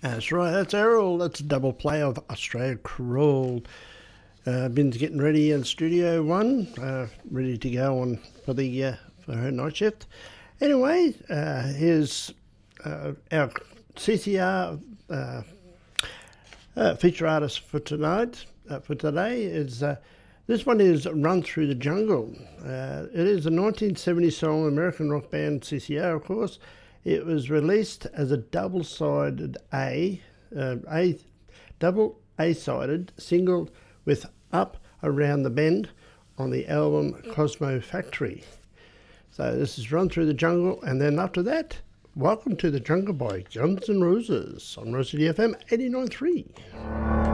That's right, that's Errol. That's a double play of Australia Crawl. Bin's getting ready in Studio One, ready to go on for the for her night shift. Anyway, here's our CCR feature artist for tonight. For today is this one is Run Through the Jungle. It is a 1970 song, American rock band CCR, of course. It was released as a double-sided double A-sided single with Up Around the Bend on the album Cosmo Factory. So this is Run Through the Jungle, and then after that, Welcome to the Jungle by Guns N' Roses on Rosity FM 89.3.